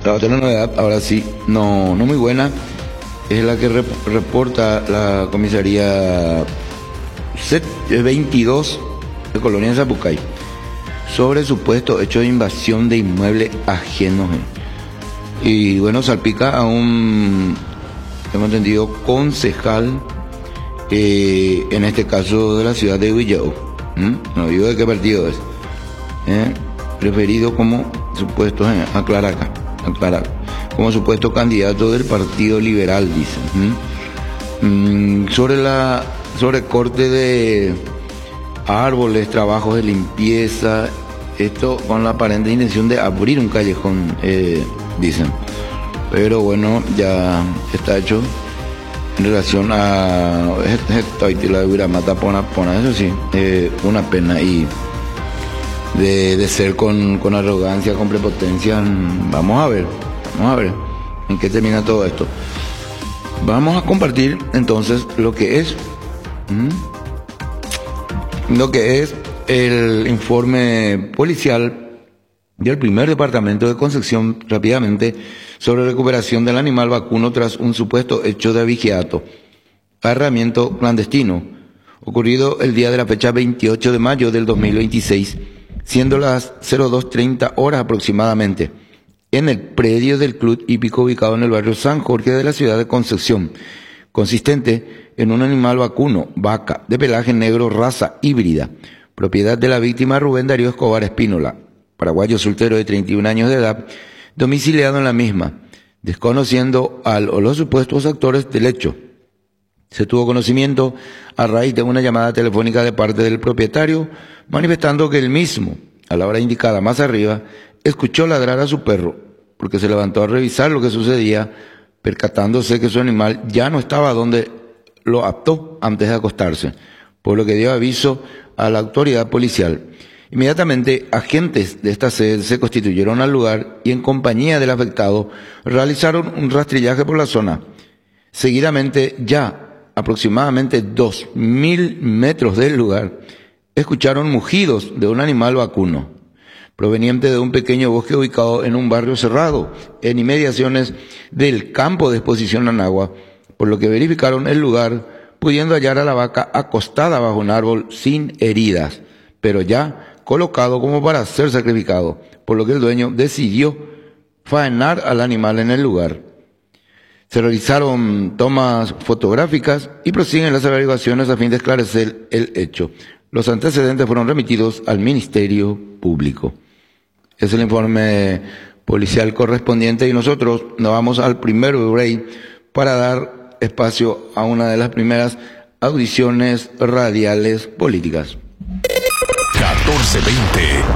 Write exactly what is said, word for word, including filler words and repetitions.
La otra novedad, ahora sí, no, no muy buena, es la que rep- reporta la comisaría C veintidós de Colonia Zapucay sobre supuesto hecho de invasión de inmuebles ajenos. Y bueno, salpica a un, tengo entendido, concejal, eh, en este caso de la ciudad de Villao. ¿Mm? No digo de qué partido es. ¿Eh? Preferido como supuesto, eh, aclarar acá, aclarar, como supuesto candidato del Partido Liberal, dicen. ¿Mm? Mm, sobre la, sobre corte de árboles, trabajos de limpieza, esto con la aparente intención de abrir un callejón, eh, dicen. Pero bueno, ya está hecho en relación a la de mata pona, pona, eso sí, eh, una pena. Y de, de ser con, con arrogancia, con prepotencia, vamos a ver, vamos a ver en qué termina todo esto. Vamos a compartir entonces lo que es ¿Mm? lo que es el informe policial del primer departamento de Concepción, rápidamente, sobre recuperación del animal vacuno tras un supuesto hecho de abigeato, arraiamiento clandestino, ocurrido el día de la fecha veintiocho de mayo del dos mil veintiséis, siendo las cero dos treinta horas aproximadamente, en el predio del Club Hípico ubicado en el barrio San Jorge de la ciudad de Concepción, consistente en un animal vacuno, vaca, de pelaje negro, raza híbrida, propiedad de la víctima Rubén Darío Escobar Espínola, paraguayo soltero de treinta y un años de edad, domiciliado en la misma, desconociendo al o los supuestos actores del hecho. Se tuvo conocimiento a raíz de una llamada telefónica de parte del propietario, manifestando que él mismo, a la hora indicada más arriba, escuchó ladrar a su perro, porque se levantó a revisar lo que sucedía, percatándose que su animal ya no estaba donde lo aptó antes de acostarse, por lo que dio aviso a la autoridad policial. Inmediatamente, agentes de esta sede se constituyeron al lugar y en compañía del afectado realizaron un rastrillaje por la zona. Seguidamente, ya aproximadamente dos mil metros del lugar, escucharon mugidos de un animal vacuno, proveniente de un pequeño bosque ubicado en un barrio cerrado, en inmediaciones del campo de exposición Anagua, por lo que verificaron el lugar, pudiendo hallar a la vaca acostada bajo un árbol sin heridas, pero ya colocado como para ser sacrificado, por lo que el dueño decidió faenar al animal en el lugar. Se realizaron tomas fotográficas y prosiguen las averiguaciones a fin de esclarecer el hecho. Los antecedentes fueron remitidos al Ministerio Público. Es el informe policial correspondiente y nosotros nos vamos al primer break para dar espacio a una de las primeras audiciones radiales políticas. catorce veinte